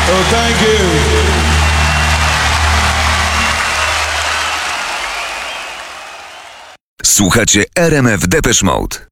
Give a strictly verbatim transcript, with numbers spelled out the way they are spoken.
Oh, thank you. Słuchacie R M F Depeche Mode.